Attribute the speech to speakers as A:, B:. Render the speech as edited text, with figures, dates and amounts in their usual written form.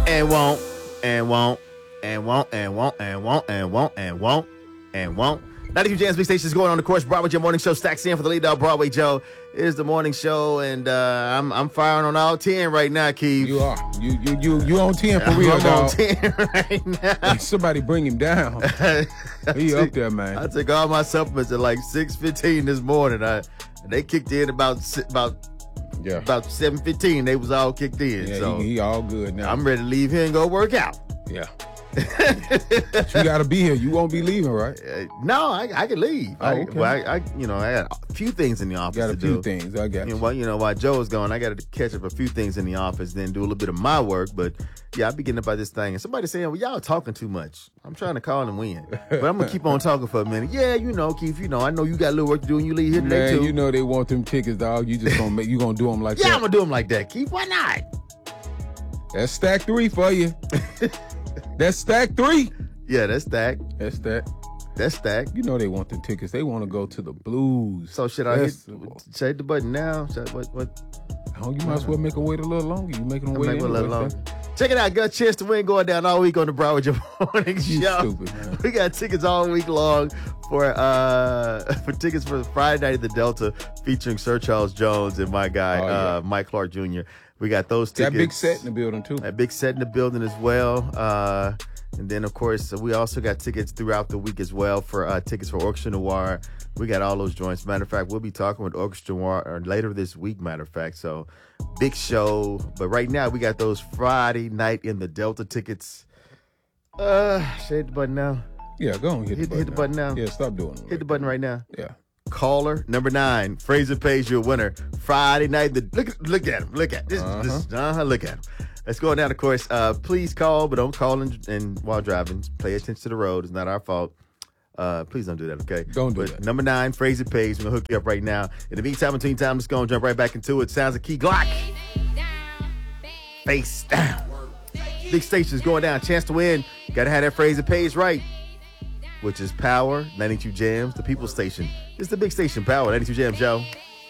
A: and won't, and won't, and won't, and won't, and won't, and won't, and won't, and won't. 92 Jams Big Station is going on, of course. Broadway Joe Morning Show. Stacks in for the lead dog. Broadway Joe is the morning show, and I'm firing on all 10 right now, Keith.
B: You are. You on 10 for real,
A: I'm
B: dog.
A: on 10 right now.
B: Somebody bring him down. He up there, man.
A: I took all my supplements at like 6:15 this morning. They kicked in about 7:15. They was all kicked in.
B: Yeah,
A: so
B: he all good now.
A: I'm ready to leave here and go work out.
B: Yeah. But you got to be here. You won't be leaving, right?
A: No, I can leave.
B: Oh, okay.
A: I got a few things in the office.
B: Got a few things. I got you.
A: While Joe is gone, I got to catch up a few things in the office, then do a little bit of my work. But yeah, I be getting up by this thing, and somebody saying, "Well, y'all talking too much." I'm trying to call and win, but I'm gonna keep on talking for a minute. Yeah, Keith. I know you got a little work to do, and you leave here today too.
B: You know they want them tickets, dog. You just gonna do them like that.
A: Yeah, I'm gonna do them like that, Keith. Why not?
B: That's stack 3 for you. That's stack 3.
A: Yeah, that's stack.
B: That's that.
A: That's stack.
B: You know they want them tickets. They want to go to the Blues.
A: So should I hit the button now? What?
B: Oh, you might as well make them wait a little longer. You making them wait
A: a little longer.
B: Son.
A: Check it out. Got a chance to win going down all week on the Broadway Joe Morning Show.
B: You stupid, man.
A: We got tickets all week long for tickets for Friday Night at the Delta featuring Sir Charles Jones and my guy Mike Clark Jr. We got those tickets.
B: That big set in the building too.
A: That big set in the building as well. And then, of course, we also got tickets throughout the week as well for tickets for Orchestra Noir. We got all those joints. Matter of fact, we'll be talking with Orchestra Noir later this week, matter of fact. So, big show. But right now, we got those Friday Night in the Delta tickets. Should I hit the button now?
B: Yeah, go on. Hit the
A: button now.
B: Yeah, stop doing it.
A: Hit the button right now.
B: Yeah.
A: Caller number 9, Fraser Pays your winner. Friday night. Look at him. Look at this. Look at him. Let's go down. Of course, please call, but don't call and while driving. Pay attention to the road. It's not our fault. Please don't do that, okay?
B: Don't do that.
A: Number 9, Fraser Pays. We're going to hook you up right now. In the meantime, let's go and jump right back into it. Sounds of Key Glock. Face down. Big station's going down. Chance to win. Got to have that Fraser Pays right, which is Power 92 Jams, the People Station. It's the big station, Power 92 Jams, Joe.